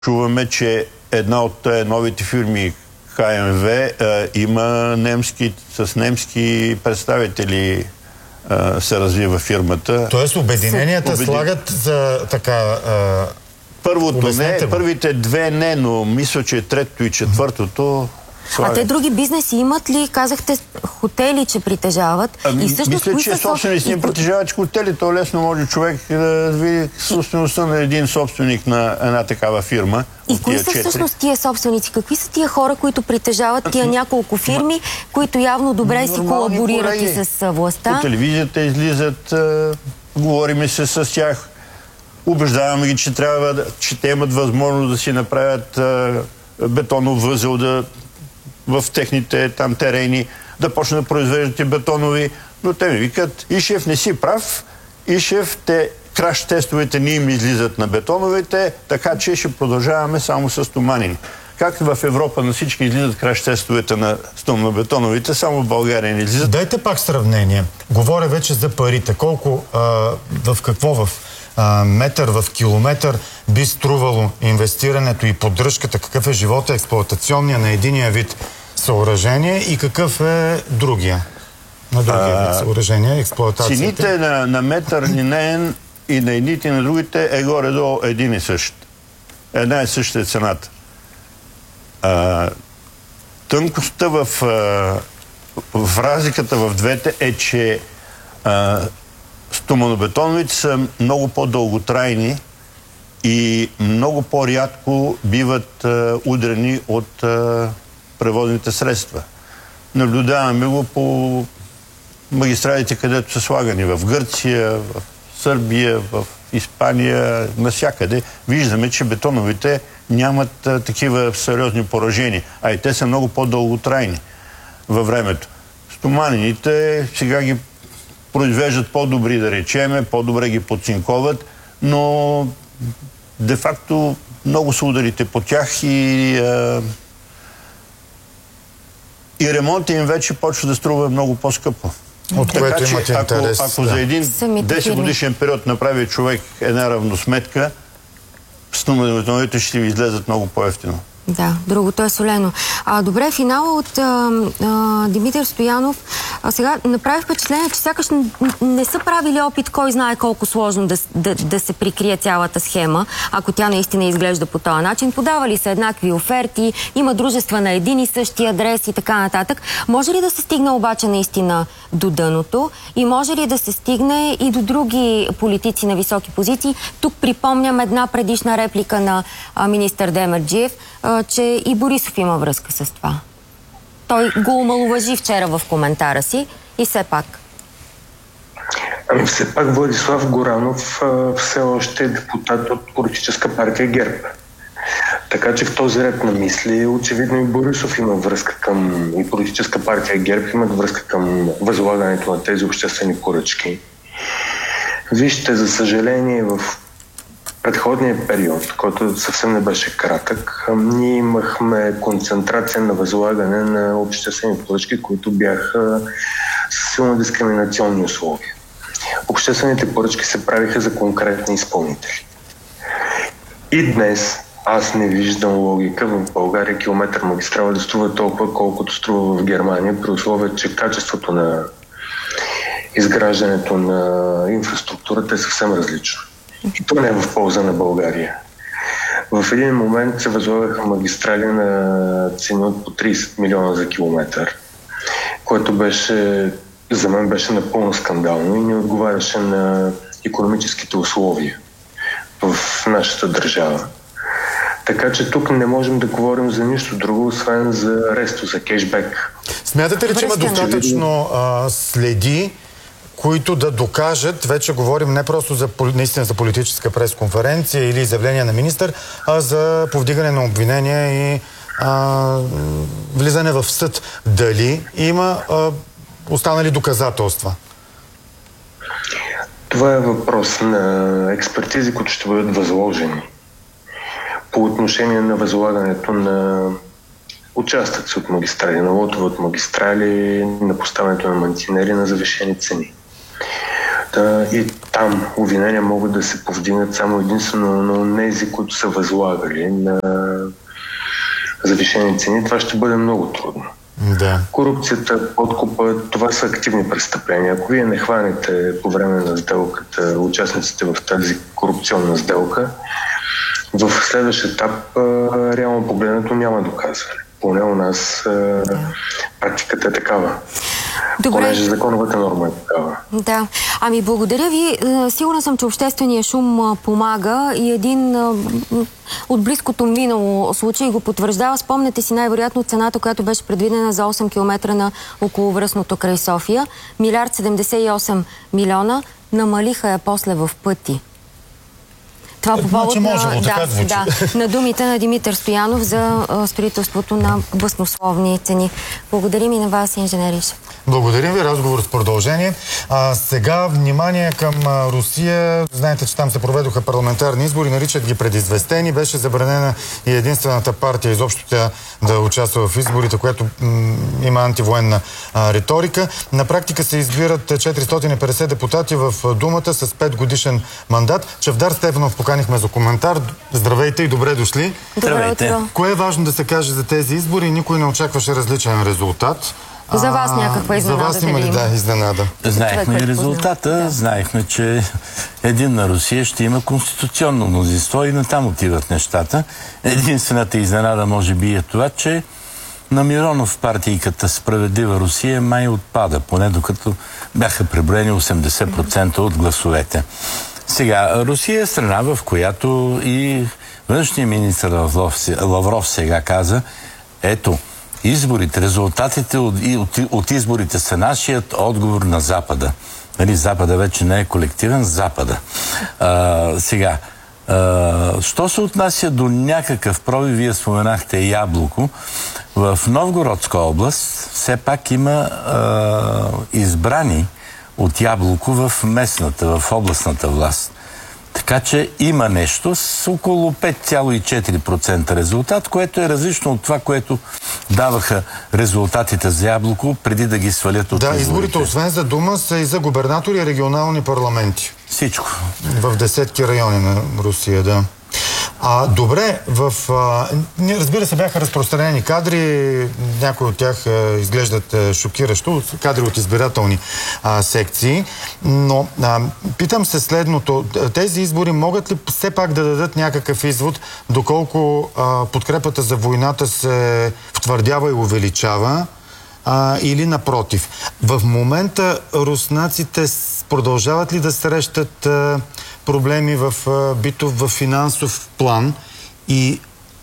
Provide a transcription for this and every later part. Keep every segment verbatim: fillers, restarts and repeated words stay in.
Чуваме, че една от новите фирми Х М В има немски, с немски представители а, се развива фирмата. Тоест обединенията Обедин... слагат за така... А... Първото не, първите две не, но мисля, че третото и четвъртото... А те други бизнеси имат ли? Казахте хотели, че притежават. А, и всъщност, мисля, че собственици не притежават хотели. То лесно може човек да види собствеността на един собственик на една такава фирма. И кои са четири. Всъщност тия собственици? Какви са тия хора, които притежават тия няколко фирми, които явно добре си колаборират и с властта? По телевизията излизат, а, говориме се с тях, убеждаваме ги, че трябва да, че те имат възможност да си направят а, бетонов възел, да в техните там терени, да почнат да произвеждат и бетонови, но те ми викат, и шеф не си прав, и шеф те краш тестовете ни им излизат на бетоновете, така че ще продължаваме само с стоманини. Както в Европа на всички излизат краш тестовете на стомнобетоновите, само в България не излизат. Дайте пак сравнение. Говоря вече за парите. Колко, а, в какво, в а, метър, в километър би струвало инвестирането и поддръжката, какъв е живота, експлоатационния на единия вид съоръжение и какъв е другия? На другия а, вид съоръжение, експлоатацията. Цените на, на метър линеен и на едните и на другите е горе-долу един и същ. Една и съща е цената. А, тънкостта в, а, в разликата в двете е, че а, стоманобетоновите са много по-дълготрайни и много по-рядко биват а, удрени от а, превозните средства. Наблюдаваме го по магистралите, където са слагани в Гърция, в Сърбия, в Испания, навсякъде. Виждаме, че бетоновите нямат а, такива сериозни поражения, а и те са много по-дълготрайни във времето. Стоманените сега ги произвеждат по-добри, да речеме, по-добре ги подцинковат, но де-факто много са ударите по тях и а, и ремонтът им вече почва да струва много по-скъпо. От така което че, имат ако, интерес. ако да. за един десет годишен период направи човек една равносметка, стоманобетоновите ще ви излезат много по-евтино. Да, другото е солено. А, добре, финала от а, а, Димитър Стоянов. А, сега направи впечатление, че сякаш не, не са правили опит, кой знае колко сложно да, да, да се прикрие цялата схема, ако тя наистина изглежда по този начин. Подавали са еднакви оферти, има дружества на един и същи адрес и така нататък. Може ли да се стигне обаче наистина до дъното и може ли да се стигне и до други политици на високи позиции? Тук припомням една предишна реплика на а, министър Демерджиев, че и Борисов има връзка с това. Той го омаловажи вчера в коментара си и все пак. Ами все пак Владислав Горанов а, все още е депутат от политическа партия ГЕРБ. Така че в този ред на мисли очевидно и Борисов има връзка към и политическа партия ГЕРБ имат връзка към възлагането на тези обществени поръчки. Вижте, за съжаление, в предходния период, който съвсем не беше кратък, ние имахме концентрация на възлагане на обществени поръчки, които бяха с силно дискриминационни условия. Обществените поръчки се правиха за конкретни изпълнители. И днес аз не виждам логика в България километър магистрала да струва толкова, колкото струва в Германия, при условие, че качеството на изграждането на инфраструктурата е съвсем различно. И то не е в полза на България. В един момент се възлагаха магистрали на цени от по трийсет милиона за километър, което беше, за мен беше напълно скандално и не отговаряше на икономическите условия в нашата държава. Така че тук не можем да говорим за нищо друго, освен за ресто, за кешбек. Смятате ли, че има достатъчно а, следи, които да докажат, вече говорим не просто за, наистина за политическа пресконференция или изявление на министър, а за повдигане на обвинения и а, влизане в съд. Дали има а, останали доказателства? Това е въпрос на експертизи, които ще бъдат възложени по отношение на възлагането на участъци от магистрали, на лотове от магистрали, на поставянето на мантинери на завишени цени. Да, и там обвинения могат да се повдигнат само единствено на тези, които са възлагали на завишени цени. Това ще бъде много трудно. Да. Корупцията, подкупа, това са активни престъпления. Ако вие не хванете по време на сделката участниците в тази корупционна сделка, в следващ етап реално погледнато няма доказване. Поне у нас практиката е такава. Добре. Понеже законовата норма е такава. Да. Ами благодаря ви. Сигурна съм, че обществения шум помага и един от близкото минало случай го потвърждава. Спомнете си най-вероятно цената, която беше предвидена за осем километра на околовръстното край София. Милиард седемдесет и осем милиона. Намалиха я после в пъти. Това по повод на, да, да, на думите на Димитър Стоянов за а, строителството на баснословни цени. Благодарим и на вас, инженер Ишев. Благодарим ви. Разговор с продължение. А, сега внимание към а, Русия. Знаете, че там се проведоха парламентарни избори, наричат ги предизвестени. Беше забранена и единствената партия изобщо тя да участва в изборите, която има антивоенна а, риторика. На практика се избират четиристотин и петдесет депутати в Думата с пет годишен мандат. Чавдар Стефанов поканихме за коментар. Здравейте и добре дошли. Здравейте. Кое е важно да се каже за тези избори? Никой не очакваше различен резултат. За вас някаква изненада. За вас има ли, да, изненада? Знаехме и резултата. Да. Знаехме, че Единна Русия ще има конституционно мнозинство и натам отиват нещата. Единствената изненада може би е това, че на Миронов партийката Справедлива Русия май отпада, поне докато бяха преброени осемдесет процента от гласовете. Сега, Русия е страна, в която и външният министър Лавров, Лавров сега каза, ето, изборите, резултатите от, от, от изборите са нашият отговор на Запада. Нали, Запада вече не е колективен, Запада. А, сега, а, що се отнася до някакъв проби, вие споменахте Яблоко, в Новгородска област все пак има а, избрани от Яблоко в местната, в областната власт. Така че има нещо с около пет цяло и четири процента резултат, което е различно от това, което даваха резултатите за Яблоко преди да ги свалят от да, изборите. Изборите, освен за Дума, са и за губернатори и регионални парламенти. Всичко. В десетки райони на Русия, да. А, добре, в, а, разбира се, бяха разпространени кадри, някои от тях а, изглеждат а, шокиращо, кадри от избирателни а, секции, но а, питам се следното, тези избори могат ли все пак да дадат някакъв извод, доколко а, подкрепата за войната се втвърдява и увеличава, а, или напротив? В момента руснаците продължават ли да срещат а, проблеми в а, битов, в финансов план и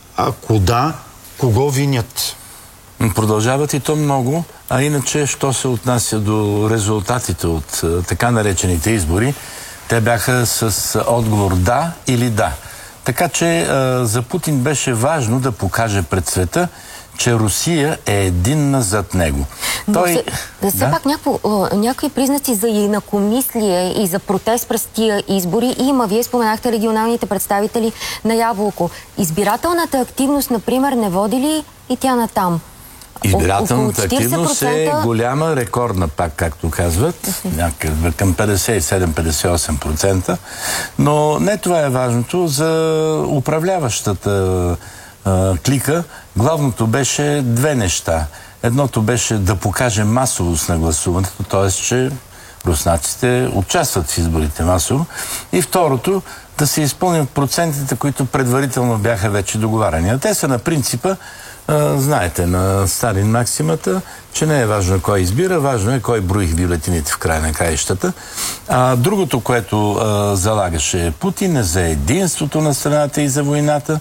ако да, кого винят? Продължават и то много, а иначе, що се отнася до резултатите от а, така наречените избори, те бяха с отговор да или да. Така че а, за Путин беше важно да покаже пред света, че Русия е единна зад него. Но Той... все, да, все да? пак няко, някакви признаци за инакомислие и за протест през тия избори има. Вие споменахте регионалните представители на Яблоко. Избирателната активност, например, не води ли и тя натам? Избирателната активност е голяма, рекордна пак, както казват, някъде към петдесет и седем до петдесет и осем процента. Но не това е важното. За управляващата а, клика главното беше две неща. Едното беше да покаже масовост на гласуването, т.е. че руснаците участват в изборите масово. И второто, да се изпълнят процентите, които предварително бяха вече договарани. А те са на принципа, а, знаете, на Сталин максимата, че не е важно кой избира, важно е кой брои бюлетините в края на краищата. А другото, което а, залагаше Путин, е за единството на страната и за войната.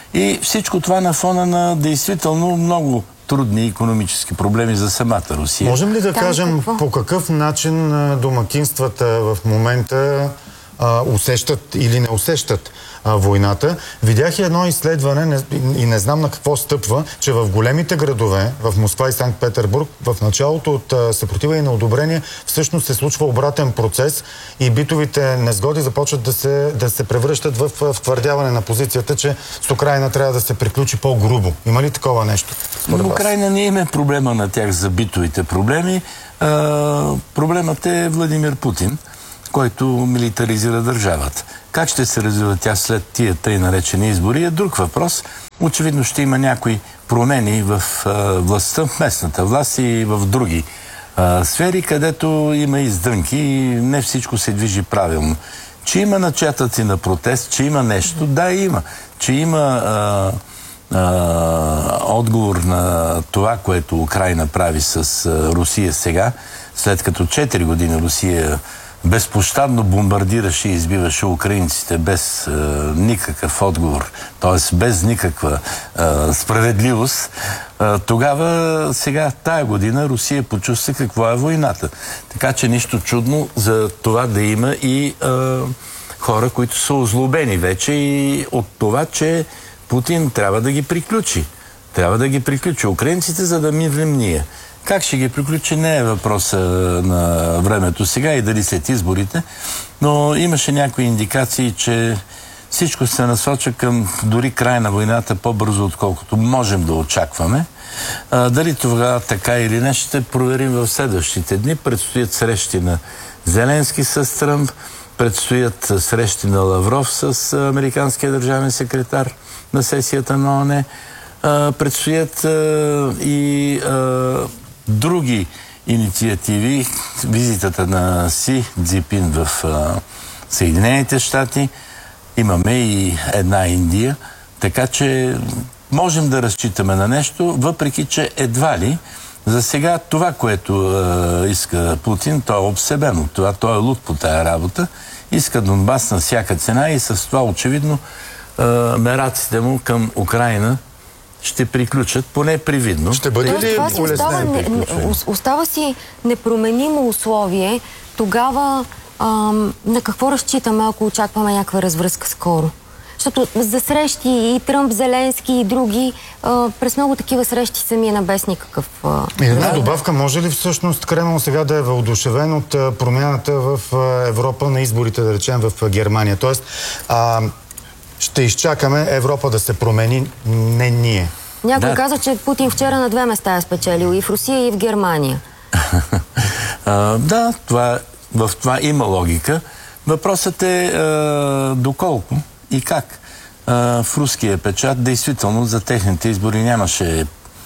И всичко това на фона на действително много трудни икономически проблеми за самата Русия. Можем ли да Там кажем какво? по какъв начин домакинствата в момента а, усещат или не усещат а, войната? Видях и едно изследване не, и не знам на какво стъпва, че в големите градове, в Москва и Санкт-Петербург, в началото от а, съпротива и на одобрение всъщност се случва обратен процес и битовите незгоди започват да се, да се превръщат в втвърдяване на позицията, че с Украйна трябва да се приключи по-грубо. Има ли такова нещо? В Украйна не има проблема на тях за битовите проблеми. А, проблемът е Владимир Путин. който милитаризира държавата. Как ще се развива тя след тия тъй наречени избори е друг въпрос. Очевидно ще има някои промени в а, властта, в местната власт и в други а, сфери, където има издънки и не всичко се движи правилно. Че има начатъци на протест, че има нещо, да, има. Че има а, а, отговор на това, което Украйна прави с а, Русия сега, след като четири години Русия безпощадно бомбардираше и избиваше украинците без а, никакъв отговор, т.е. без никаква а, справедливост, а, тогава, сега, тая година, Русия почувства какво е войната. Така че нищо чудно за това да има и а, хора, които са озлобени вече и от това, че Путин трябва да ги приключи. Трябва да ги приключи украинците, за да мислим ние. Как ще ги приключи, не е въпроса на времето сега и дали след изборите, но имаше някои индикации, че всичко се насочва към дори край на войната по-бързо, отколкото можем да очакваме. А, дали това така или не, ще проверим в следващите дни. Предстоят срещи на Зеленски с Тръмп, предстоят срещи на Лавров с американския държавен секретар на сесията на ООН. А, предстоят а, и а, други инициативи. Визитата на Си Цзинпин в а, Съединените щати. Имаме и една Индия. Така че можем да разчитаме на нещо, въпреки че едва ли за сега това, което а, иска Путин, то е обсебено. Това, той е луд по тая работа. Иска Донбас на всяка цена и с това очевидно а, мераците му към Украйна ще приключат, поне привидно. Ще бъде ли улеснен приключване? Остава си непроменимо условие. Тогава ам, на какво разчитаме, ако очакваме някаква развръзка скоро? Защото за срещи и Тръмп, Зеленски и други, а, през много такива срещи самия на без никакъв... А, една добавка, може ли всъщност Кремъл сега да е въодушевен от а, промяната в а, Европа на изборите, да речем, в а, Германия? Тоест, а, ще изчакаме Европа да се промени, не ние. Някой да. каза, че Путин вчера на две места е спечелил, и в Русия, и в Германия. а, да, това, в това има логика. Въпросът е а, доколко и как. А, в руския печат, действително, за техните избори нямаше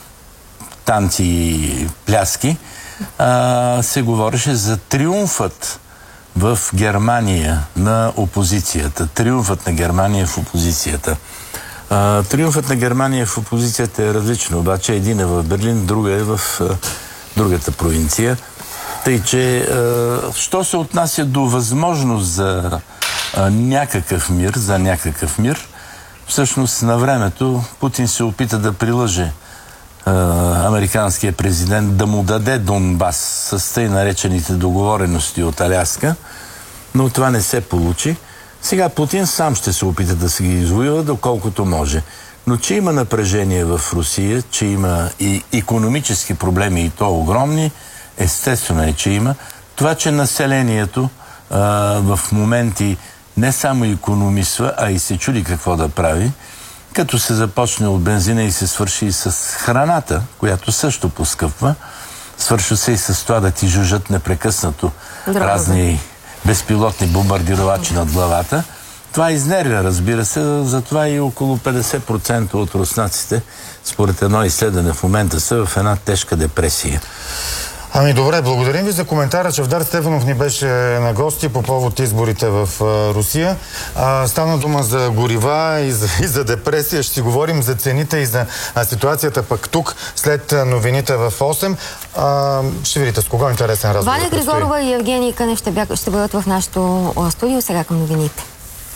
танци и пляски. А, се говореше за триумфът в Германия на опозицията. Триумфът на Германия в опозицията. А, триумфът на Германия в опозицията е различно, обаче един е в Берлин, друга е в а, другата провинция. Тъй, че а, що се отнася до възможност за а, някакъв мир, за някакъв мир, всъщност на времето Путин се опита да прилъже а, американския президент да му даде Донбас с тъй наречените договорености от Аляска, но това не се получи. Сега Путин сам ще се опита да се ги извоюва доколкото може. Но че има напрежение в Русия, че има и икономически проблеми, и то огромни, естествено е, че има. Това, че населението а, в моменти не само икономисва, а и се чуди какво да прави, като се започне от бензина и се свърши и с храната, която също поскъпва. Свършва се и с това да ти жужат непрекъснато Драго, разни безпилотни бомбардировачи над главата. Това изнервя, разбира се, затова и около петдесет процента от руснаците, според едно изследване в момента, са в една тежка депресия. Ами добре, благодарим ви за коментара. Чавдар Стефанов ни беше на гости по повод изборите в а, Русия. А, стана дума за горива и за, и за депресия. Ще си говорим за цените и за а, ситуацията пък тук, след новините в осем. А, ще видите с кого интересен разговор. Ваня Григорова и Евгений Кънев ще, бяг, ще бъдат в нашото студио. Сега към новините.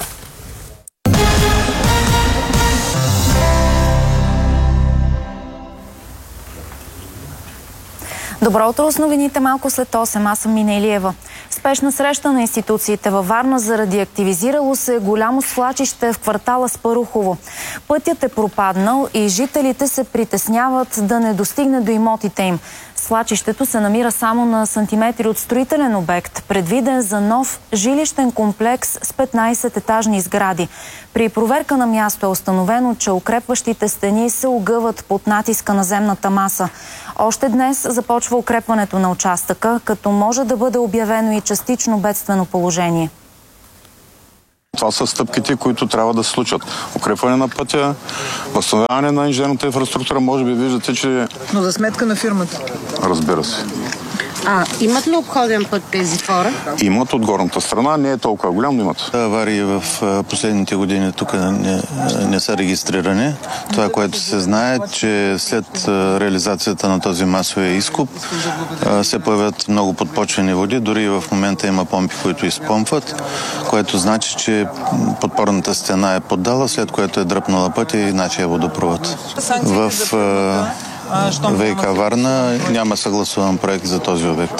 Добро утро с новините малко след осем. Аз съм Мина Илиева. Спешна среща на институциите във Варна заради активизирало се голямо свлачище в квартала Спарухово. Пътят е пропаднал и жителите се притесняват да не достигне до имотите им. Свлачището се намира само на сантиметри от строителен обект, предвиден за нов жилищен комплекс с петнайсет етажни сгради. При проверка на място е установено, че укрепващите стени се огъват под натиска на земната маса. Още днес започва укрепването на участъка, като може да бъде обявено и частично бедствено положение. Това са стъпките, които трябва да се случат. Укрепване на пътя, възстановяване на инженерната инфраструктура. Може би виждате, че... Но за сметка на фирмата? Разбира се. А имат ли обходен път тези хора? Имат от горната страна, не е толкова голям, но имат. Аварии в последните години тук не, не са регистрирани. Това, което се знае, че след реализацията на този масовия изкуп се появят много подпочвени води. Дори в момента има помпи, които изпомпват, което значи, че подпорната стена е поддала, след което е дръпнала пътя и иначе е водопровод. В ВиК Варна няма съгласуван проект за този обект.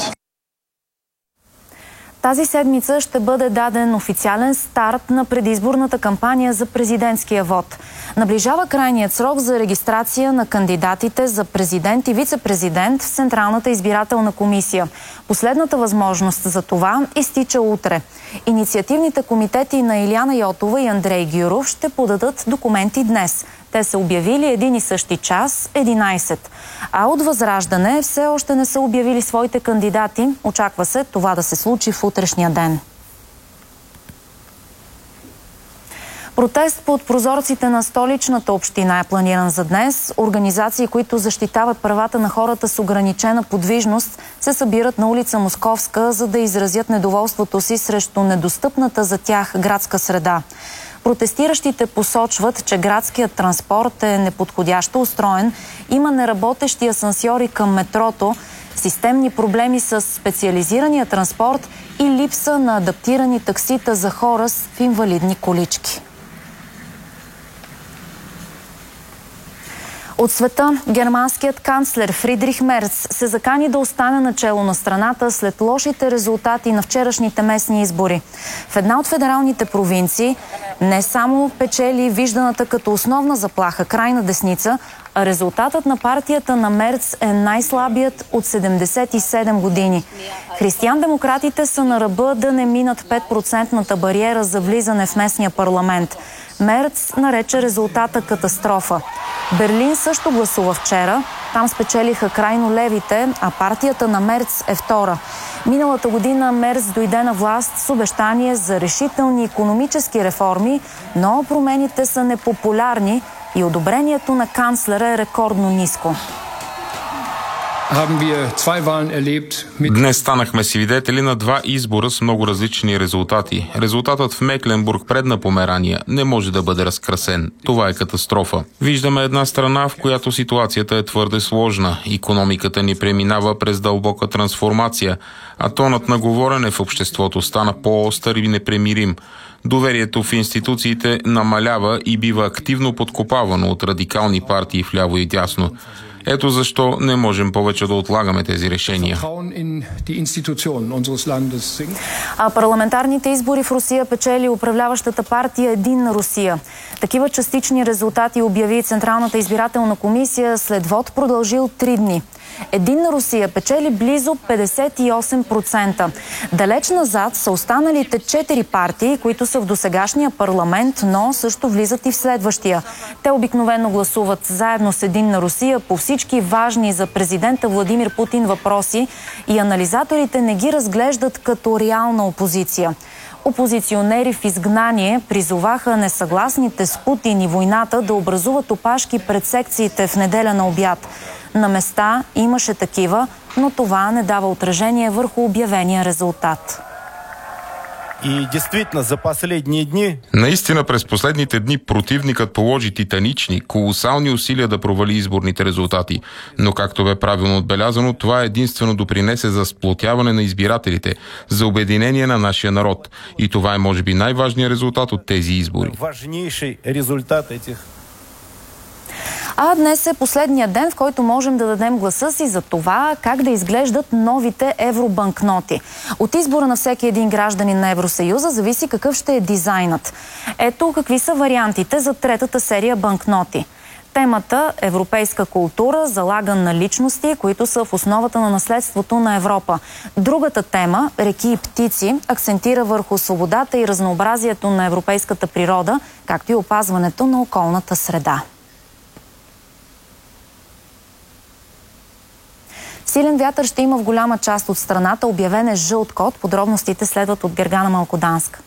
Тази седмица ще бъде даден официален старт на предизборната кампания за президентския вод. Наближава крайният срок за регистрация на кандидатите за президент и вице-президент в Централната избирателна комисия. Последната възможност за това изтича утре. Инициативните комитети на Илияна Йотова и Андрей Гюров ще подадат документи днес. Те са обявили един и същи час, единайсет. А от Възраждане все още не са обявили своите кандидати. Очаква се това да се случи в утрешния ден. Протест под прозорците на Столичната община е планиран за днес. Организации, които защитават правата на хората с ограничена подвижност, се събират на улица Московска, за да изразят недоволството си срещу недостъпната за тях градска среда. Протестиращите посочват, че градският транспорт е неподходящо устроен, има неработещи асансьори към метрото, системни проблеми с специализирания транспорт и липса на адаптирани таксита за хора с инвалидни колички. От света германският канцлер Фридрих Мерц се закани да остане начело на страната след лошите резултати на вчерашните местни избори. В една от федералните провинции не само печели вижданата като основна заплаха крайна десница, а резултатът на партията на Мерц е най-слабият от седемдесет и седем години. Християн-демократите са на ръба да не минат пет процентната бариера за влизане в местния парламент. Мерц нарече резултата катастрофа. Берлин също гласува вчера. Там спечелиха крайно левите, а партията на Мерц е втора. Миналата година Мерц дойде на власт с обещание за решителни икономически реформи, но промените са непопулярни и одобрението на канцлера е рекордно ниско. Днес станахме свидетели на два избора с много различни резултати. Резултатът в Мекленбург, Предна Померания, не може да бъде разкрасен. Това е катастрофа. Виждаме една страна, в която ситуацията е твърде сложна. Икономиката ни преминава през дълбока трансформация, а тонът на говорене в обществото стана по-остър и непремирим. Доверието в институциите намалява и бива активно подкопавано от радикални партии вляво и дясно. Ето защо не можем повече да отлагаме тези решения. А парламентарните избори в Русия печели управляващата партия Единна Русия. Такива частични резултати обяви Централната избирателна комисия след вод продължил три дни. Единна Русия печели близо петдесет и осем процента. Далеч назад са останалите четири партии, които са в досегашния парламент, но също влизат и в следващия. Те обикновено гласуват заедно с Единна Русия по всички важни за президента Владимир Путин въпроси и анализаторите не ги разглеждат като реална опозиция. Опозиционери в изгнание призоваха несъгласните с Путин и войната да образуват опашки пред секциите в неделя на обяд. На места имаше такива, но това не дава отражение върху обявения резултат. И действително, за последни дни... Наистина през последните дни противникът положи титанични, колосални усилия да провали изборните резултати. Но както бе правилно отбелязано, това единствено допринесе за сплотяване на избирателите, за обединение на нашия народ. И това е може би най-важният резултат от тези избори. Важнейший резултат этих. А днес е последният ден, в който можем да дадем гласа си за това как да изглеждат новите евробанкноти. От избора на всеки един гражданин на Евросъюза зависи какъв ще е дизайнът. Ето какви са вариантите за третата серия банкноти. темата европейска култура залага на личности, които са в основата на наследството на Европа. Другата тема, реки и птици, акцентира върху свободата и разнообразието на европейската природа, както и опазването на околната среда. Силен вятър ще има в голяма част от страната. Обявен е жълт код. Подробностите следват от Гергана Малкоданска.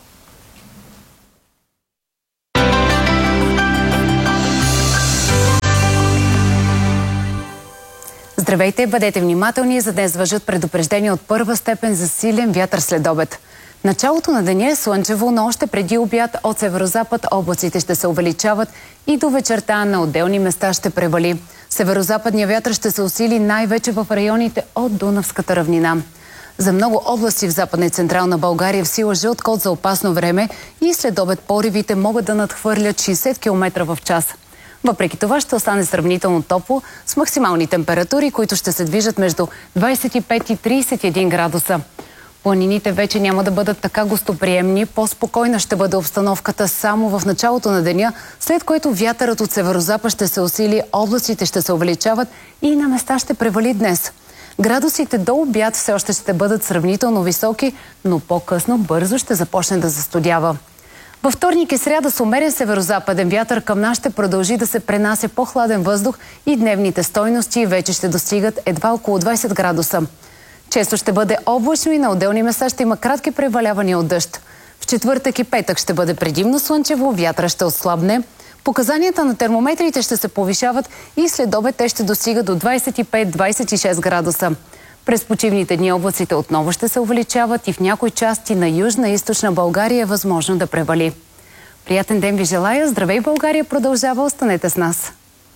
Здравейте, бъдете внимателни, за днес важат предупреждения от първа степен за силен вятър след обед. Началото на деня е слънчево, но още преди обяд от северозапад облаците ще се увеличават и до вечерта на отделни места ще превали. Северозападният вятър ще се усили най-вече в районите от Дунавската равнина. За много области в Западна и Централна България в сила жълт код за опасно време и след обед поривите могат да надхвърлят шейсет километра в час. Въпреки това ще остане сравнително топло с максимални температури, които ще се движат между двадесет и пет и тридесет и един градуса. Планините вече няма да бъдат така гостоприемни, по-спокойна ще бъде обстановката само в началото на деня, след което вятърът от северозапад ще се усили, облаците ще се увеличават и на места ще превали днес. Градусите до обяд все още ще бъдат сравнително високи, но по-късно бързо ще започне да застудява. Във вторник и сряда с умерен северозападен вятър към нас ще продължи да се пренася по-хладен въздух и дневните стойности вече ще достигат едва около двадесет градуса. Често ще бъде облачно и на отделни места ще има кратки превалявания от дъжд. В четвъртък и петък ще бъде предимно слънчево, вятъра ще отслабне. Показанията на термометрите ще се повишават и след обед те ще достигат до двадесет и пет до двадесет и шест градуса. През почивните дни облаците отново ще се увеличават и в някои части на Южна и Източна България е възможно да превали. Приятен ден ви желая! Здравей, България продължава, останете с нас!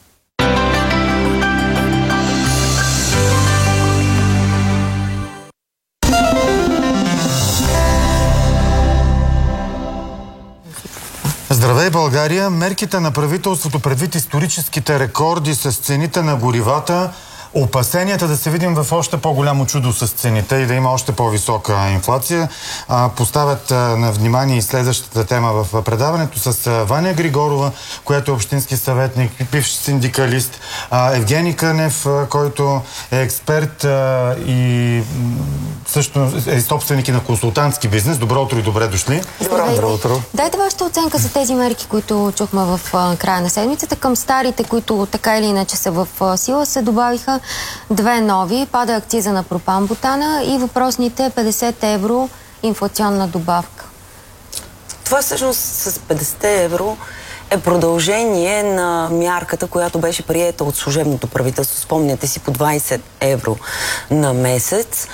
Здравей, България! Мерките на правителството предвид историческите рекорди с цените на горивата, опасенията да се видим в още по-голямо чудо с цените и да има още по-висока инфлация, а, поставят а, на внимание и следващата тема в предаването с а, Ваня Григорова, която е общински съветник, бивш синдикалист, а, Евгений Кънев, а, който е експерт а, и също е собственик и на консултантски бизнес. Добро утро и добре дошли. Добро утро. Дайте вашата оценка за тези мерки, които чухме в а, края на седмицата. Към старите, които така или иначе са в а, сила, се добавиха две нови. Пада акциза на пропан-бутана и въпросните петдесет евро инфлационна добавка. Това всъщност с петдесет евро е продължение на мярката, която беше приета от служебното правителство. Спомняте си, по двадесет евро на месец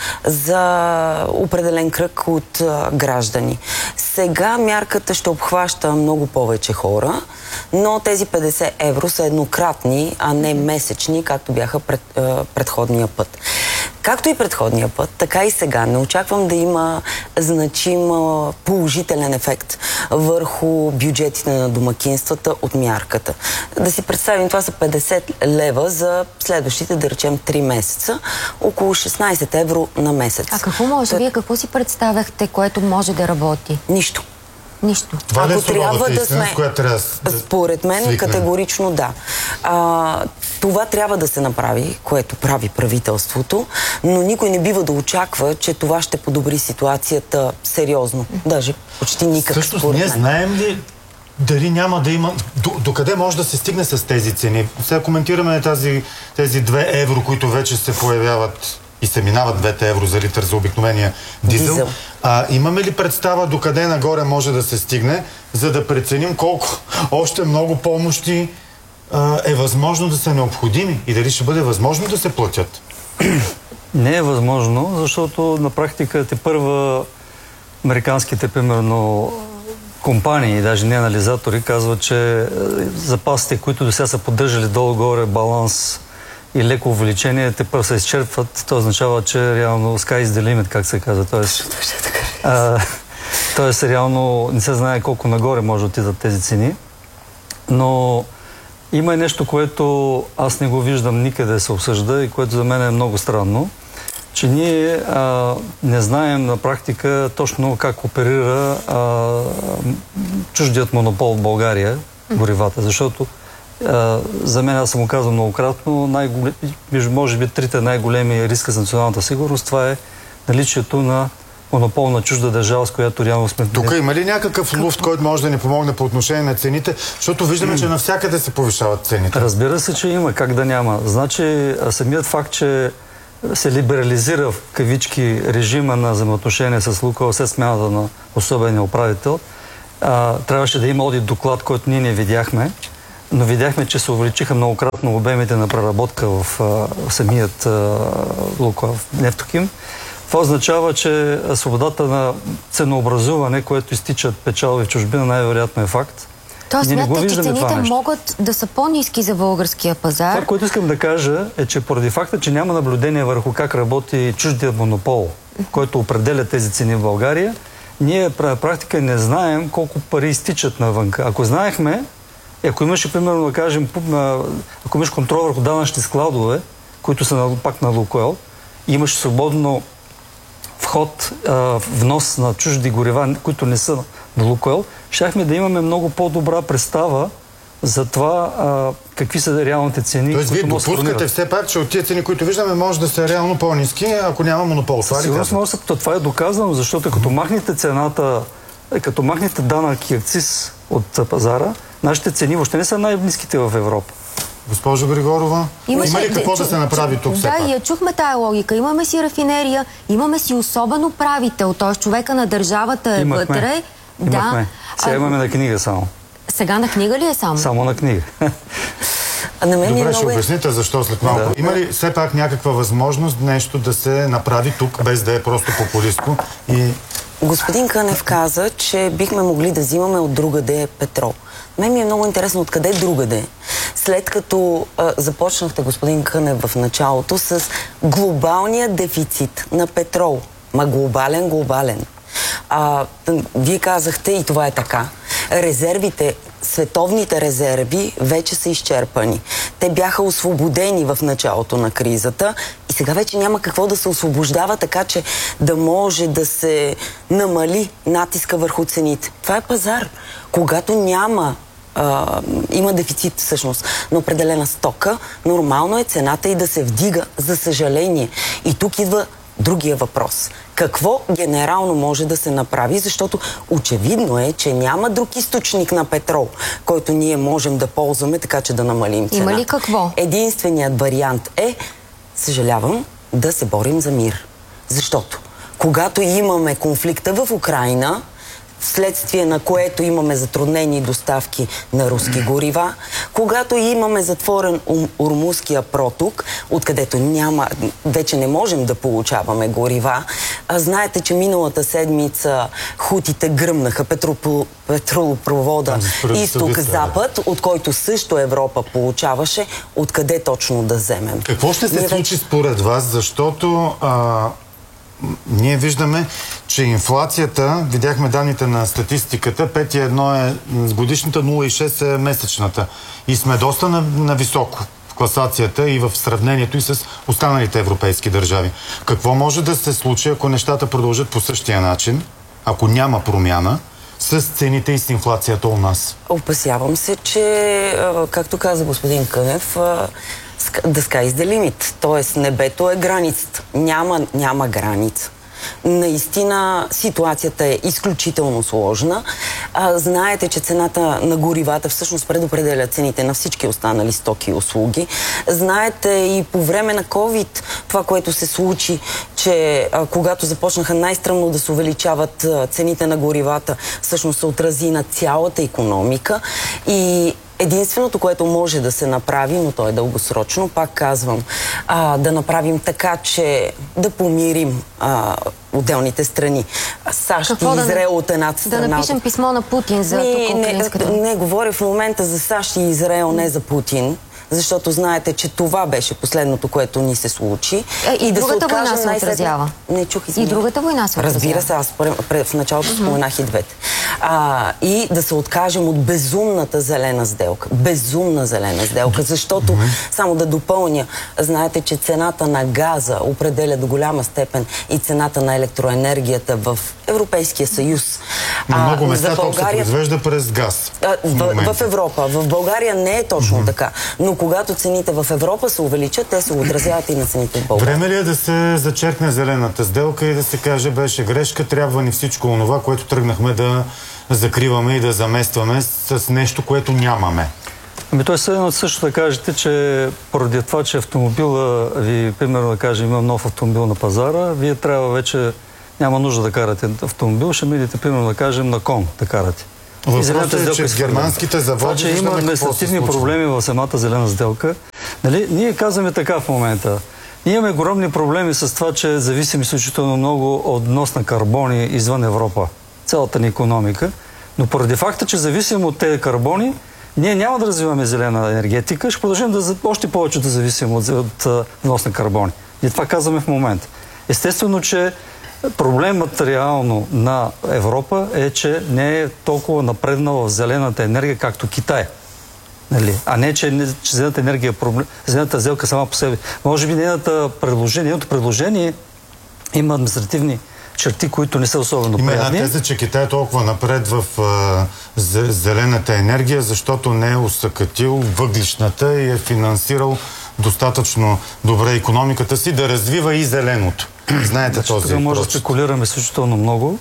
за определен кръг от а, граждани. Сега мярката ще обхваща много повече хора, но тези петдесет евро са еднократни, а не месечни, както бяха пред, а, предходния път. Както и предходния път, така и сега не очаквам да има значим положителен ефект върху бюджетите на домакинствата от мярката. Да си представим, това са петдесет лева за следващите, да речем, три месеца, около шестнадесет евро на месец. А какво може? Вие какво си представяхте, което може да работи? Нищо. Нищо. Това Ако трябва да сме... с която трябва да Според мен, свикнем. Категорично да. А, това трябва да се направи, което прави правителството, но никой не бива да очаква, че това ще подобри ситуацията сериозно. Даже почти никак. Също ние знаем ли дали няма да има... До, докъде може да се стигне с тези цени? Сега коментираме тази, тези две евро, които вече се появяват и се минават двете евро за литър за обикновения дизел. дизел. А, имаме ли представа докъде нагоре може да се стигне, за да преценим колко още много помощи а, е възможно да са необходими и дали ще бъде възможно да се платят? Не е възможно, защото на практика те първа американските, примерно, компании, даже не анализатори, казват, че запасите, които до сега са поддържали долу-горе баланс и леко увеличение, те първо се изчерпват. Това означава, че реално sky is the limit, как се казва. Тоест, а, тоест реално не се знае колко нагоре може да отидат тези цени. Но има и нещо, което аз не го виждам никъде да се обсъжда и което за мен е много странно, че ние а, не знаем на практика точно как оперира а, чуждият монопол в България, горивата, защото За мен, аз съм го казал многократно, най-голем, може би трите най-големи риска за националната сигурност, това е наличието на монопол на чужда държава, с която реално сме... Тук има ли някакъв луфт, който може да ни помогне по отношение на цените? Защото виждаме, че навсякъде се повишават цените. Разбира се, че има. Как да няма? Значи, самият факт, че се либерализира в кавички режима на взаимоотношения с Лукойл след смяната на особения управител, а, трябваше да има одит доклад, който ние не видяхме, но видяхме, че се увеличиха многократно обемите на преработка в, а, в самият Лукойл Нефтохим. Това означава, че свободата на ценообразуване, което изтичат печалби в чужбина, най-вероятно е факт. Тоест, смятате, че цените могат да са по-ниски за българския пазар? Това, което искам да кажа, е, че поради факта, че няма наблюдение върху как работи чуждият монопол, който определя тези цени в България, ние на практика не знаем колко пари изтичат навънка. Ако знаехме, ако имаше, примерно, да кажем, ако имаш контрол върху данъчни складове, които са на, пак на Лукойл, и имаш свободно вход, а, внос на чужди горива, които не са на Лукойл, щяхме да имаме много по-добра представа за това а, какви са реалните цени. Тоест, вие допускате все пак, че от тези цени, които виждаме, може да са реално по-ниски, ако няма монопол. Сигурно може да, това е доказано, защото като махнете цената, като махнете данък и акциз от пазара, нашите цени въобще не са най-ниските в Европа. Госпожо Григорова, има ли какво да се направи тук все Да, пак? и я чухме тая логика. Имаме си рафинерия, имаме си особен управител, т.е. човека на държавата е Имахме. вътре. Имахме. Да. Сега имаме на книга само. Сега на книга ли е само? Само на книга. А на мен Добре, много ще обясните защо след малко. Да. Има ли все пак някаква възможност нещо да се направи тук, без да е просто популистко? И... Господин Кънев каза, че бихме могли да взимаме от другаде петрол. Мен ми е много интересно откъде другаде. След като а, започнахте, господин Кънев, в началото с глобалния дефицит на петрол. Ма глобален, глобален. А, вие казахте, и това е така, резервите, световните резерви вече са изчерпани. Те бяха освободени в началото на кризата и сега вече няма какво да се освобождава, така че да може да се намали натиска върху цените. Това е пазар. Когато няма Uh, има дефицит всъщност на определена стока, нормално е цената и да се вдига, за съжаление. И тук идва другия въпрос. Какво генерално може да се направи, защото очевидно е, че няма друг източник на петрол, който ние можем да ползваме, така че да намалим цената. Има ли какво? Единственият вариант е, съжалявам, да се борим за мир. Защото когато имаме конфликта в Украйна, вследствие на което имаме затруднени доставки на руски горива, когато имаме затворен Ормузския проток, откъдето няма, вече не можем да получаваме горива. А знаете, че миналата седмица хутите гръмнаха петролопровода изток-запад, от който също Европа получаваше, откъде точно да вземем. Какво ще се Ние случи вече... според вас, защото а, ние виждаме, че инфлацията, видяхме данните на статистиката, пет цяло едно е с годишната, нула цяло шест е месечната. И сме доста на, на високо в класацията и в сравнението и с останалите европейски държави. Какво може да се случи, ако нещата продължат по същия начин, ако няма промяна с цените и с инфлацията у нас? Опасявам се, че, както каза господин Кънев, the sky is the limit. Тоест, небето е границата. Няма, няма граница. Наистина ситуацията е изключително сложна. А, знаете, че цената на горивата всъщност предопределя цените на всички останали стоки и услуги. Знаете и по време на COVID това, което се случи, че а, когато започнаха най-стръмно да се увеличават а, цените на горивата, всъщност се отрази на цялата икономика и единственото, което може да се направи, но то е дългосрочно, пак казвам, а, да направим така, че да помирим а, отделните страни. САЩ Какво и Израел да, от една страна. Да напишем писмо на Путин за не, тук украинската. Не, не, говоря в момента за САЩ и Израел, не за Путин. Защото знаете, че това беше последното, което ни се случи. Е, и, и да другата се война се отразява. Не чух, и другата война се отразява. Разбира се, аз в началото mm-hmm. споменах и двете. А, и да се откажем от безумната зелена сделка. Безумна зелена сделка, защото, mm-hmm. само да допълня, знаете, че цената на газа определя до голяма степен и цената на електроенергията в Европейския съюз. На много места за България... се произвежда през газ. А, в, в Европа. В България не е точно mm-hmm. така. Но когато цените в Европа се увеличат, те се отразяват и на цените в България. Време ли е да се зачеркне зелената сделка и да се каже, беше грешка, трябва ни всичко онова, което тръгнахме да закриваме и да заместваме с нещо, което нямаме? Ами той също, също да кажете, че поради това, че автомобила ви, примерно да кажем, има нов автомобил на пазара, вие трябва вече, няма нужда да карате автомобил, ще минете, примерно да кажем, на кон да карате. Въпросът е, че в германските заводи... Това, че има административни проблеми в самата зелена сделка. Нали? Ние казваме така в момента. Ние имаме огромни проблеми с това, че зависим изключително много от внос на карбони извън Европа. Цялата ни икономика. Но поради факта, че зависим от тези карбони, ние няма да развиваме зелена енергетика, ще продължим да, още повече да зависим от, от, от внос на карбони. И това казваме в момента. Естествено, че проблемът реално на Европа е, че не е толкова напреднала в зелената енергия, както Китай. Нали? А не, че, че зелената енергия е проблем, зелената сделка сама по себе. Може би нейното предложение, предложение има административни черти, които не са особено приятни. Има една теза, че Китай е толкова напред в а, зелената енергия, защото не е усъкатил въглищната и е финансирал достатъчно добре икономиката си да развива и зеленото. Знаете значи, този въпрос. Може да спекулираме изключително много,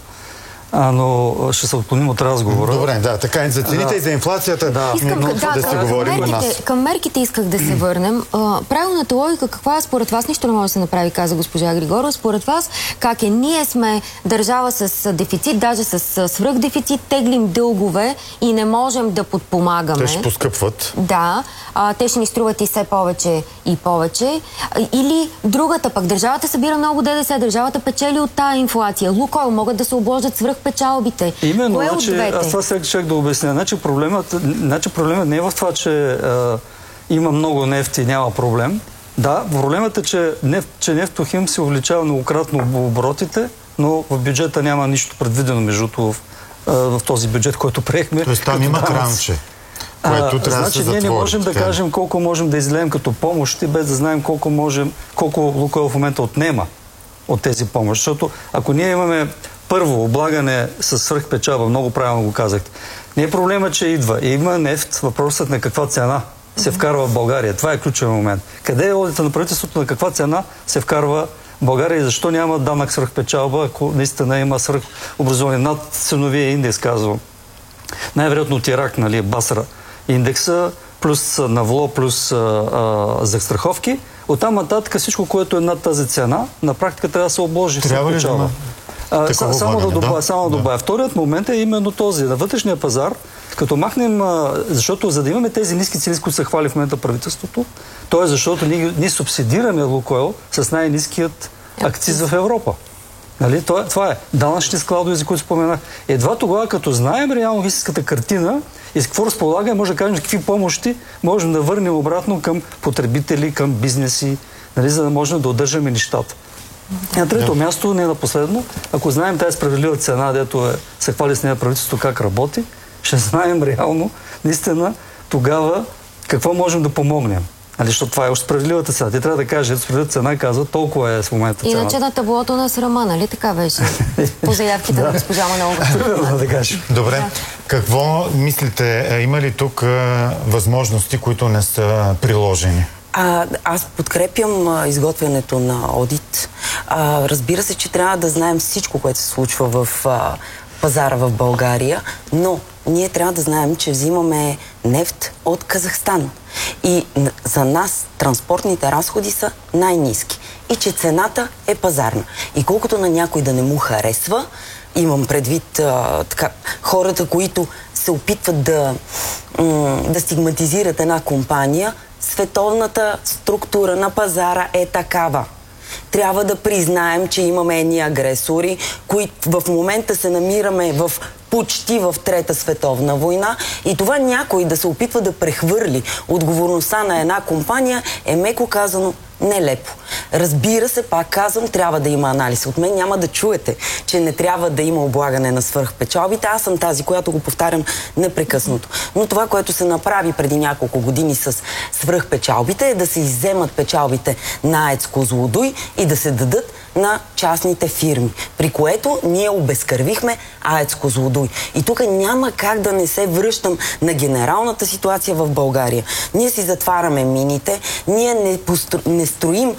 а, но ще се отклоним от разговора. Добре, да, така и за цените да. И за инфлацията да, искам, да, да, да си говорим към мерките, нас. Към мерките исках да се върнем. А, правилната логика, каква е според вас? Нищо не може да се направи, каза госпожа Григорова. Според вас, как е? Ние сме държава с дефицит, даже с свръхдефицит, теглим дългове и не можем да подпомагаме. Те ще поскъпват. Да, а, те ще ни струват и все повече и повече. Или другата пък, държавата събира много ДДС, държавата печели от тая инфлация. Лукойл могат да се обложат свръхпечалбите. Именно, Кое значи, аз това сега ще да обясня. Значи проблемът, значи проблемът не е в това, че а, има много нефт и няма проблем. Да, проблемът е, че, неф, че нефтохим се увеличава многократно оборотите, но в бюджета няма нищо предвидено между в, в този бюджет, който приехме. Тоест там има кранче, което а, трябва значи, да се затвори. Ние не можем да кажем колко можем да излеем като помощи, без да знаем колко можем, колко Лукойл в момента отнема от тези помощи. Защото ако ние имаме първо облагане с свръхпечалба, много правилно го казахте, не е проблема, че идва. Има нефт, въпросът на каква цена се вкарва в България. Това е ключовен момент. Къде е одита на правителството, на каква цена се вкарва в България и защо няма данък свръхпечалба, ако наистина има свръхобразование над ценовия индекс, казвам. Най-вероятно от Ирак, нали, Басра индекса, плюс навло, плюс а, а, застраховки. Оттам нататък всичко, което е над тази цена, на практика трябва да се обложи. Трябва ли да има? А, само да добавя. Да? Само да добавя. Вторият момент е именно този. На вътрешния пазар, като махнем, а, защото за да имаме тези ниски цени, които се хвали в момента правителството, то е защото ние, ние субсидираме Лукойл с най-ниският акциз в Европа. Нали? Това, това е данъчни складове, за които споменах. Едва тогава, като знаем реално истинската картина и с какво разполагаме, може да кажем какви помощи можем да върнем обратно към потребители, към бизнеси, нали? За да можем да удържаме нещата. На трето да. място, не на последно, ако знаем тази справедлива цена, дето е, се хвали с нея правителството как работи, ще знаем реално, наистина, тогава какво можем да помогнем. Нали, защото това е още справедливата цена. Ти трябва да кажеш, ето справедливата цена казва, толкова е в момента цена. Иначе на таблото на срама, нали така беше? По заявките на госпожа Манолова. Да кажем. Добре. Какво мислите, има ли тук възможности, които не са приложени? А, аз подкрепям а, изготвянето на одит. А, разбира се, че трябва да знаем всичко, което се случва в а, пазара в България, но ние трябва да знаем, че взимаме нефт от Казахстан. И за нас транспортните разходи са най-ниски. И че цената е пазарна. И колкото на някой да не му харесва, имам предвид а, така, хората, които се опитват да, да стигматизират една компания, световната структура на пазара е такава. Трябва да признаем, че имаме едни агресори, които в момента се намираме в почти в Трета световна война и това някой да се опитва да прехвърли отговорността на една компания е, меко казано, нелепо. Разбира се, пак казвам, трябва да има анализ. От мен няма да чуете, че не трябва да има облагане на свръхпечалбите. Аз съм тази, която го повтарям непрекъснато. Но това, което се направи преди няколко години с свръхпечалбите, е да се изземат печалбите на АЕЦ Козлодуй и да се дадат на частните фирми, при което ние обезкървихме АЕЦ Козлодуй. И тук няма как да не се връщам на генералната ситуация в България. Ние си затваряме мините, ние не, постро... не строим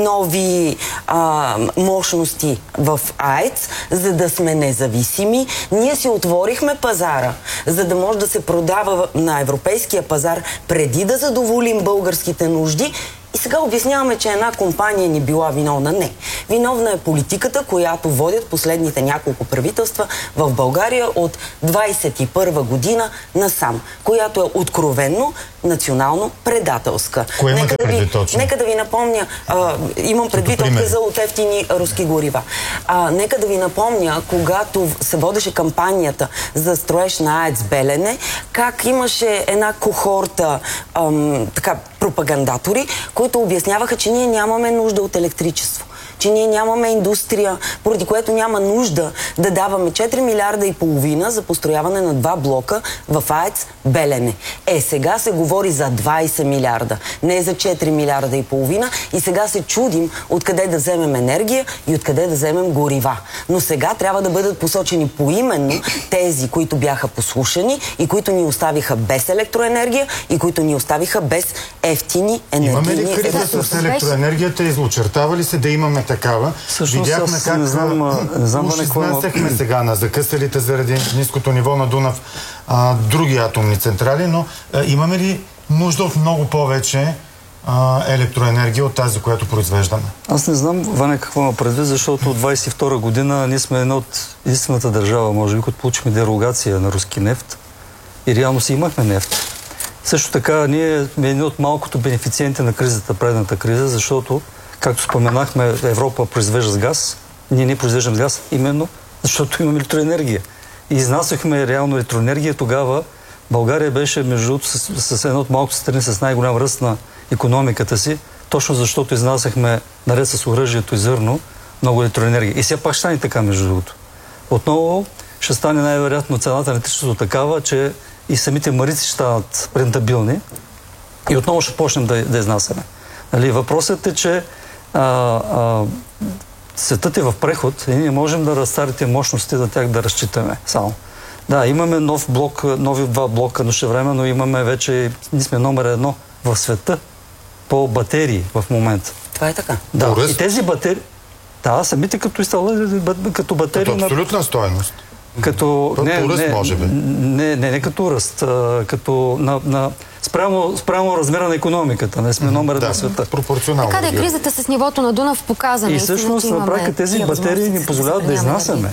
нови а, мощности в АЕЦ, за да сме независими. Ние си отворихме пазара, за да може да се продава на европейския пазар преди да задоволим българските нужди. И сега обясняваме, че една компания ни била виновна. Не. Виновна е политиката, която водят последните няколко правителства в България от двайсет и първа година насам, която е откровенно национално предателска. Кое нека, имате да ви, точно? нека да ви напомня, а, имам предвид отказа от ефтини руски горива. А, нека да ви напомня, когато се водеше кампанията за строеж на АЕЦ Белене, как имаше една кохорта ам, така, пропагандатори, които обясняваха, че ние нямаме нужда от електричество, че ние нямаме индустрия, поради което няма нужда да даваме четири милиарда и половина за построяване на два блока в АЕЦ Белене. Е, сега се говори за двайсет милиарда, не за четири милиарда и половина, и сега се чудим откъде да вземем енергия и откъде да вземем горива. Но сега трябва да бъдат посочени поименно тези, които бяха послушани и които ни оставиха без електроенергия и които ни оставиха без ефтини енергийни ресурси. Имаме ли криза с електроенергията? Изочертава ли се да имаме такава? Всъщност, видяхме как не знам, не знам уж да не кой... изнасяхме сега на закъсалите заради ниското ниво на Дунав а, други атомни централи, но а, имаме ли нужда от много повече а, електроенергия от тази, която произвеждаме? Аз не знам, Ваня, какво има предвид, защото от двайсет и втора година ние сме една от единствената държава, може би, като получихме дерогация на руски нефт и реално си имахме нефт. Също така, ние сме едни от малкото бенефициенти на кризата, предната криза, защото, както споменахме, Европа произвежда с газ, ние не произвеждаме газ, именно защото имаме електроенергия. И изнасяхме реално електроенергия. Тогава България беше, между другото, с, с една от малкото страни с най-голям ръст на икономиката си, точно защото изнасяхме, наред с оръжието и зърно, много електроенергия. И сега пак ще стане така, между другото. Отново ще стане най-вероятно цената на електричеството такава, че и самите марици ще станат рентабилни и отново ще почнем да, да изнасяме. Нали, въпросът е, че а, а, светът е в преход и ние можем да разстарите мощности на тях да разчитаме само. Да, имаме нов блок, нови два блока, но ще време, но имаме вече, ние сме номер едно в света по батерии в момента. Това е така. Да, и тези батерии, да, самите като изстава, като батерии... Като абсолютна стоеност. Като, по, не, по ръст, не, може би. Не, не, не като ръст, а, като на, на, спрямо, спрямо размера на икономиката. Не сме номер да, на света. Пропорционално. Така да е кризата с нивото на Дунав показа. И всъщност на практика тези батерии ни позволяват да изнасяме.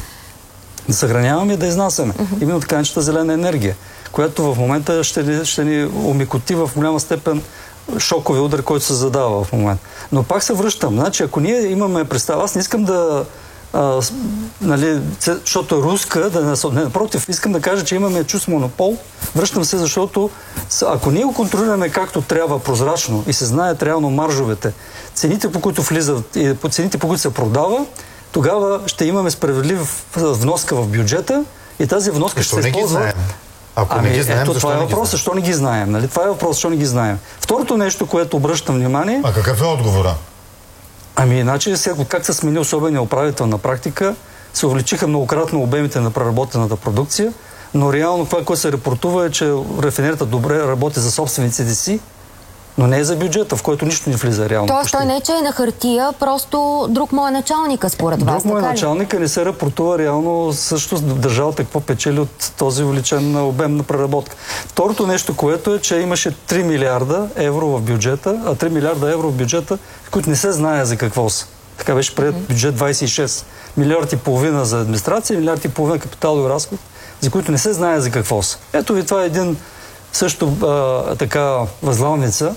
Да съхраняваме и да изнасяме. Uh-huh. Именно така начата зелена енергия, която в момента ще ни, ще ни омекоти в голяма степен шокови удар, който се задава в момента. Но пак се връщам. Значи, ако ние имаме представа, аз не искам да А, нали, защото е руска, да не, не, напротив, искам да кажа, че имаме чувство монопол. Връщам се, защото ако ние го контролираме както трябва прозрачно и се знаят реално маржовете, цените по които влизат и по цените по които се продава, тогава ще имаме справедлив вноска в бюджета и тази вноска и ще се използва. Ако ами, не ги знаем, ето, защо това е не ги въпрос, защо не ги знаем? Нали? Това е въпрос, защо не ги знаем. Второто нещо, което обръщам внимание... А какъв е отговора? Ами, иначе, как се смени особения управител на практика, се увеличиха многократно обемите на преработената продукция, но реално това, което се репортува е, че рафинерията добре работи за собствениците си, но не е за бюджета, в който нищо не влиза реално. Тоест той не е, че е на хартия, просто друг му е началника според вас. Друг му е началника, не се рапортува реално също държавата какво печели от този увеличен обем на преработка. Второто нещо, което е, че имаше три милиарда евро в бюджета, а три милиарда евро в бюджета, в които не се знае за какво са. Така беше приет бюджет двайсет и шест. Милиард и половина за администрация, милиард и половина капиталови разход, за които не се знае за какво са. Ето ви, това е един също а, така възглавница,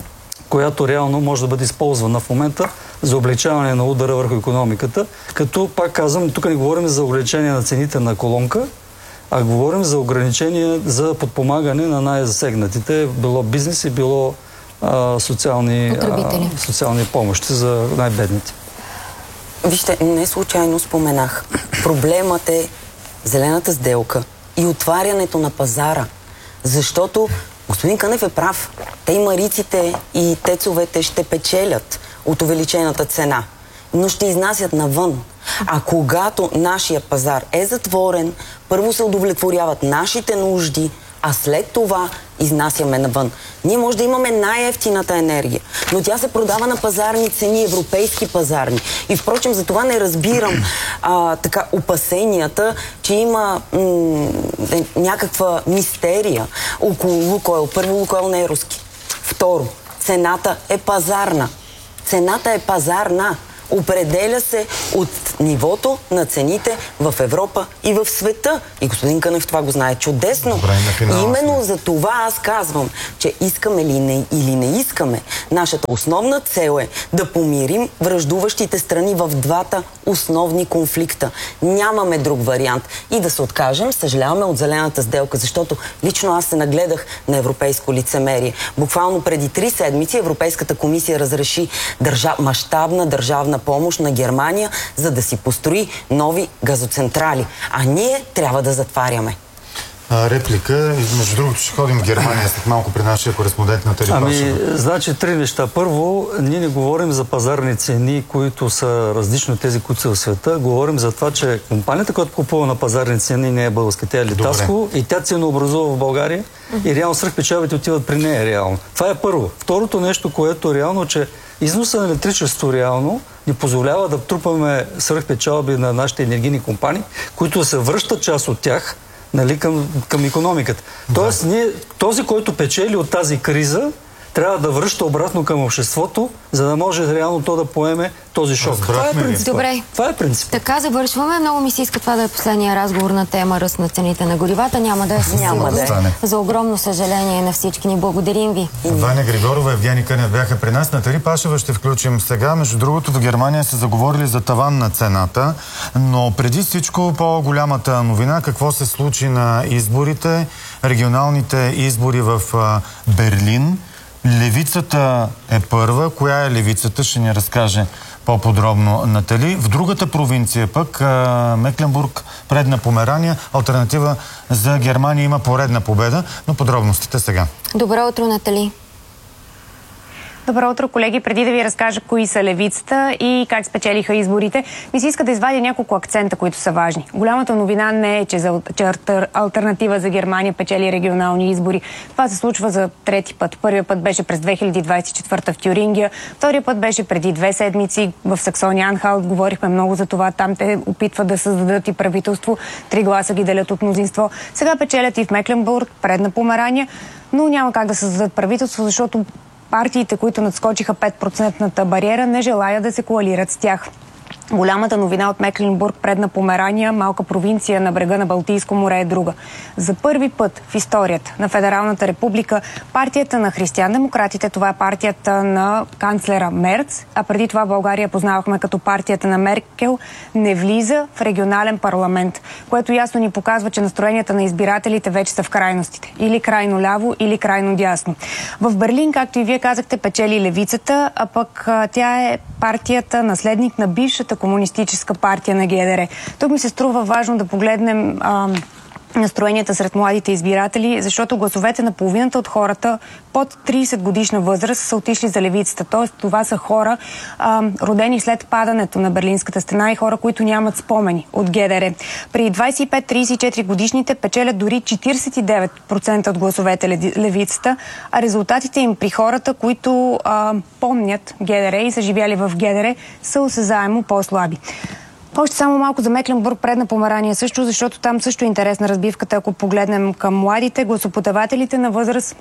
която реално може да бъде използвана в момента за облегчаване на удара върху икономиката, като, пак казвам, тук не говорим за увеличение на цените на колонка, а говорим за ограничение за подпомагане на най-засегнатите, било бизнес и било а, социални, а, социални помощи за най-бедните. Вижте, не случайно споменах. Проблемът е зелената сделка и отварянето на пазара. Защото господин Кънев е прав. Те и мариците, и тецовете ще печелят от увеличената цена. но ще изнасят навън. А когато нашия пазар е затворен, първо се удовлетворяват нашите нужди, а след това изнасяме навън. Ние може да имаме най-ефтината енергия, но тя се продава на пазарни цени, европейски пазарни. И впрочем, за това не разбирам а, така опасенията, че има м- някаква мистерия около Лукойл. Първо, Лукойл не е руски. Второ, цената е пазарна. Цената е пазарна. Определя се от нивото на цените в Европа и в света. И господин Кънев това го знае чудесно. Добре, именно за това аз казвам, че искаме ли не, или не искаме, нашата основна цел е да помирим враждуващите страни в двата основни конфликта. Нямаме друг вариант. И да се откажем, съжаляваме от зелената сделка, защото лично аз се нагледах на европейско лицемерие. Буквално преди три седмици Европейската комисия разреши държа... мащабна държавна помощ на Германия, за да си построи нови газоцентрали. А ние трябва да затваряме. А, реплика. Между другото ще ходим в Германия след малко при нашия кореспондент на Терипашева. Ами, значи три неща. Първо, ние не говорим за пазарни цени, които са различни от тези, които са в света. Говорим за това, че компанията, която купува на пазарни цени, не е българска. Тя е Литаско и тя ценообразува в България и реално свръхпечалбите отиват при нея реално. Това е първо. Второто нещо, което е реално, че износа на електричество реално ни позволява да трупаме свръхпечалби на нашите енергийни компании, които се връщат част от тях, нали, към, към икономиката. Да. Тоест, ние, този, който печели от тази криза, трябва да връща обратно към обществото, за да може реално то да поеме този шок. Това е принцип. Добре. Това е принцип. Така завършваме. Много ми се иска това да е последния разговор на тема ръст на цените на горивата. Няма да е със сигурност. За огромно съжаление на всички ни. Благодарим ви. Ваня Григорова, Евгений Кънев бяха при нас. На Терипашева ще включим сега. Между другото, в Германия са заговорили за таван на цената, но преди всичко по-голямата новина, какво се случи на изборите, регионалните избори в Берлин. Левицата е първа. Коя е левицата? Ще ни разкаже по-подробно Натали. В другата провинция пък, Мекленбург, предна Померания, алтернатива за Германия има поредна победа, но подробностите сега. Добро утро, Натали. Добро утро, колеги. Преди да ви разкажа кои са левицата и как спечелиха изборите, ми се иска да извадя няколко акцента, които са важни. Голямата новина не е, че, за, че алтернатива за Германия печели регионални избори. Това се случва за трети път. Първият път беше през две хиляди двадесет и четвърта в Тюрингия, вторият път беше преди две седмици в Саксония Анхалт. Говорихме много за това. Там те опитват да създадат и правителство. Три гласа ги делят от мнозинство. Сега печелят и в Мекленбург, предна Померания, но няма как да създадат правителство, защото партиите, които надскочиха пет процентната бариера, не желаят да се коалират с тях. Голямата новина от Мекленбург, предна Померания, малка провинция на брега на Балтийско море, е друга. За първи път в историята на Федералната република партията на християн-демократите, това е партията на канцлера Мерц, а преди това България познавахме като партията на Меркел, не влиза в регионален парламент, което ясно ни показва, че настроенията на избирателите вече са в крайностите. Или крайно ляво, или крайно дясно. В Берлин, както и вие казахте, печели левицата, а пък тя е партията наследник на бившата комунистическа партия на ГДР. Тук ми се струва важно да погледнем а, настроенията сред младите избиратели, защото гласовете на половината от хората под тридесет годишна възраст са отишли за левицата. Тоест, това са хора, а, родени след падането на Берлинската стена и хора, които нямат спомени от ГДР. При двадесет и пет тридесет и четири годишните печелят дори четиридесет и девет процента от гласовете левицата, а резултатите им при хората, които а, помнят ГДР и са живяли в ГДР, са осезаемо по-слаби. Още само малко за Мекленбург, предна Померания също, защото там също е интересна разбивката, ако погледнем към младите гласоподавателите на възраст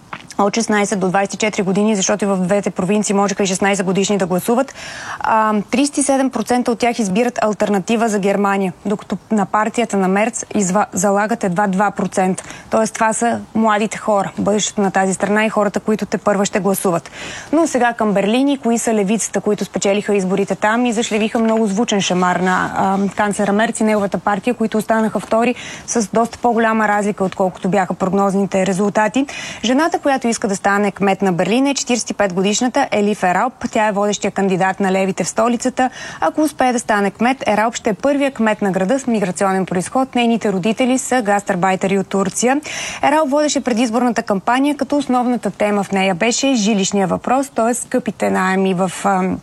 от шестнадесет до двадесет и четири години, защото и в двете провинции можеха и шестнадесет годишни да гласуват. тридесет и седем процента от тях избират алтернатива за Германия, докато на партията на Мерц изва... залагат едва два процента. Тоест това са младите хора, бъдещето на тази страна и хората, които те първа ще гласуват. Но сега към Берлин и кои са левицата, които спечелиха изборите там и зашлевиха много звучен шамар на а, канцлера Мерц и неговата партия, които останаха втори с доста по-голяма разлика, отколкото бяха прогнозните резултати. Жената, която иска да стане кмет на Берлин, е четиридесет и пет годишната Елиф Ералп. Тя е водещия кандидат на левите в столицата. Ако успее да стане кмет, Ералп ще е първия кмет на града с миграционен произход. Нейните родители са гастарбайтери от Турция. Ералп водеше предизборната кампания, като основната тема в нея беше жилищния въпрос, т.е. скъпите наеми в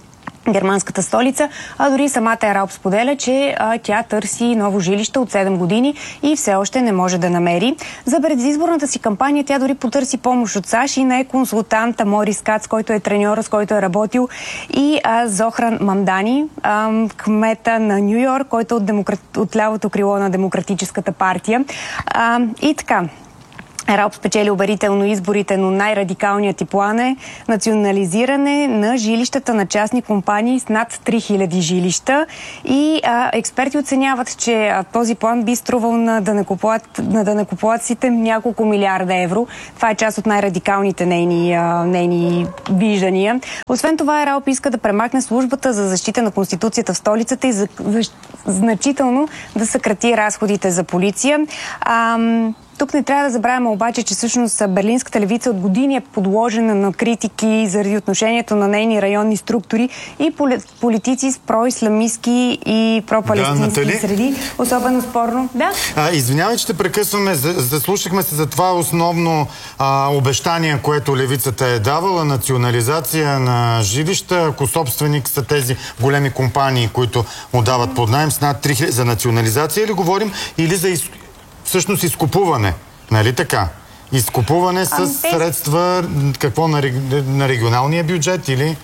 германската столица, а дори самата Ералп споделя, че а, тя търси ново жилище от седем години и все още не може да намери. За предизборната си кампания тя дори потърси помощ от САЩ и на консултанта Морис Кац, който е треньора, с който е работил, и а, Зохран Мамдани, а, кмета на Ню Йорк, който е от, демократ... от лявото крило на Демократическата партия. А, и така. Ералп спечели убедително изборите, но най-радикалният ти план е национализиране на жилищата на частни компании с над три хиляди жилища. И а, експерти оценяват, че а, този план би струвал на данъкоплатците няколко милиарда евро. Това е част от най-радикалните нейни, а, нейни виждания. Освен това, Ералп иска да премахне службата за защита на Конституцията в столицата и за, за, значително да съкрати разходите за полиция. А, Тук не трябва да забравяме обаче, че всъщност берлинската левица от години е подложена на критики заради отношението на нейни районни структури и политици с происламистки и пропалестински да, среди. Особено спорно. Да? А, извинявай, че те прекъсваме. Заслушахме се за това основно а, обещание, което левицата е давала. Национализация на жилища. Ако собственик са тези големи компании, които отдават под наем с над три хиляди. За национализация ли говорим или за из... всъщност изкупуване? Нали така? Изкупуване с средства, какво, на, на регионалния бюджет или...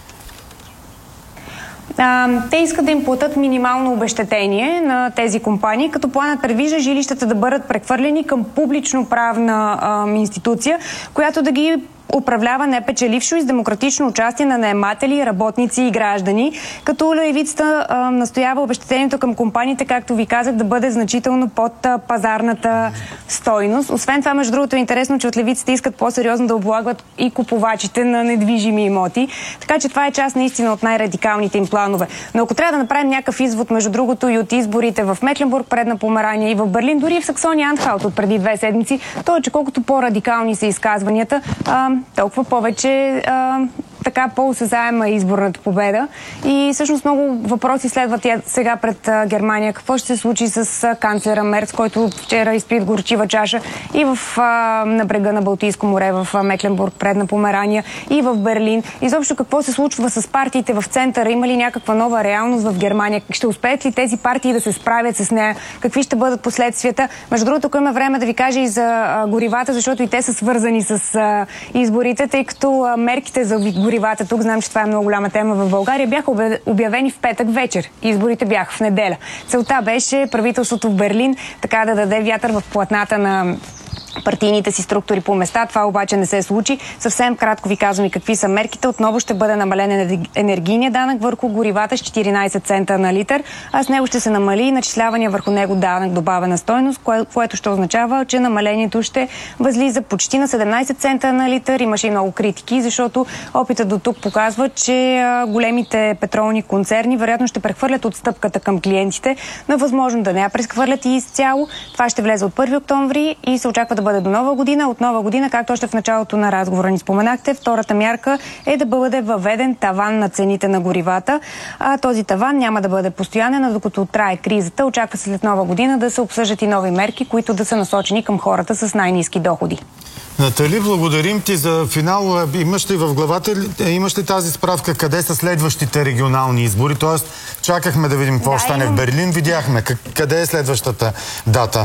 А, те искат да им платят минимално обезщетение на тези компании, като планът предвижда жилищата да бъдат прехвърлени към публично-правна а, институция, която да ги управлява непечелившо и с демократично участие на наематели, работници и граждани, като левицата а, настоява обезщетението към компаниите, както ви казах, да бъде значително под а, пазарната стойност. Освен това, между другото, е интересно, че от левицата искат по-сериозно да облагат и купувачите на недвижими имоти. Така че това е част наистина от най-радикалните им планове. Но ако трябва да направим някакъв извод, между другото, и от изборите в Мекленбург, Предна Померания и в Берлин, дори и в Саксония-Анхалт от преди две седмици, то е, че колкото по-радикални са изказванията, а, толкова повече а, така по-осезаема изборната победа. И всъщност много въпроси следват сега пред а, Германия. Какво ще се случи с а, канцлера Мерц, който вчера изпи горчива чаша и в, а, на брега на Балтийско море, в а, Мекленбург, Предна Померания, и в Берлин. Изобщо какво се случва с партиите в центъра? Има ли някаква нова реалност в Германия? Ще успеят ли тези партии да се справят с нея? Какви ще бъдат последствията? Между другото, ако има време да ви кажа и за а, горивата, защото и те са свързани с а, изборите, тъй като а, мерките за горивата, тук знам, че това е много голяма тема в България, бяха обявени в петък вечер. Изборите бяха в неделя. Целта беше правителството в Берлин така да даде вятър в платната на партийните си структури по места. Това обаче не се случи. Съвсем кратко ви казвам и какви са мерките. Отново ще бъде намален енергийния данък върху горивата с четиринайсет цента на литър, а с него ще се намали и начислявания върху него данък добавена стойност, кое, което ще означава, че намалението ще възлиза почти на седемнайсет цента на литър. Имаше и много критики, защото опитът до тук показва, че големите петролни концерни вероятно ще прехвърлят отстъпката към клиентите, но е възможно да не я прехвърлят и изцяло. Това ще влезе от първи октомври и се очаква да бъде до нова година. От нова година, както още в началото на разговора ни споменахте, втората мярка е да бъде въведен таван на цените на горивата. А този таван няма да бъде постоянен, а докато трае кризата. Очаква се след нова година да се обсъждат и нови мерки, които да са насочени към хората с най-ниски доходи. Натали, благодарим ти за финал. Имаш ли в главата, имаш ли тази справка къде са следващите регионални избори? Тоест, чакахме да видим какво да, стане имам... в Берлин. Видяхме. Къде е следващата дата?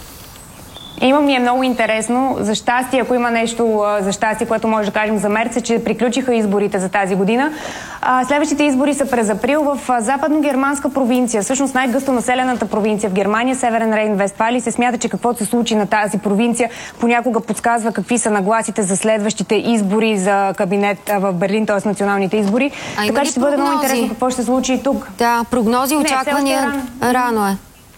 Има ми е много интересно. За щастие, ако има нещо за щастие, което може да кажем за Мерц, е, че приключиха изборите за тази година. А, следващите избори са през април в западно-германска провинция, всъщност най-гъсто населената провинция в Германия, Северен Рейн-Вестфалия. Се смята, че каквото се случи на тази провинция понякога подсказва какви са нагласите за следващите избори за кабинет в Берлин, т.е. националните избори. А така че ще бъде много интересно какво ще се случи и тук. Да, прогнози, очаквания. Не, рано. рано е.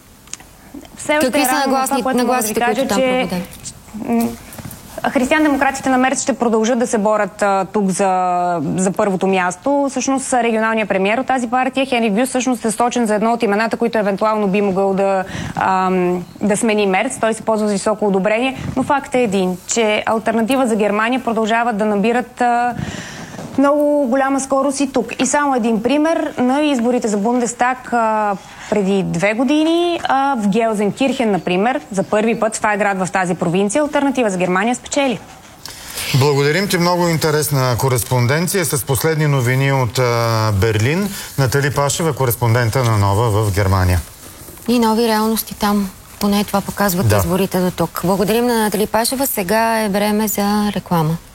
Все още Какви са нагласни, това, нагласите, кажа, които там проведат? Християн-демократите на Мерц ще продължат да се борят а, тук за, за първото място. Всъщност регионалният премиер от тази партия, Хенрик Вюс, всъщност е сочен за едно от имената, които евентуално би могъл да, а, да смени Мерц. Той се ползва с високо одобрение, но факт е един, че алтернатива за Германия продължават да набират а, много голяма скорост и тук. И само един пример на изборите за Бундестаг а, преди две години а, в Гелзенкирхен, например, за първи път, това е град в тази провинция, алтернатива за Германия спечели. Благодарим ти, много интересна кореспонденция с последни новини от а, Берлин. Натали Пашева, кореспондента на Нова в Германия. И нови реалности там. Поне това показват да. изборите до тук. Благодарим на Натали Пашева. Сега е време за реклама.